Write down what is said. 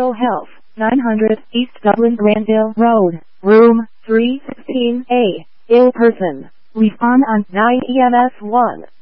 Health, 900 East Dublin Granville Road, Room 316A. Ill person. Respond on 9 EMS 1.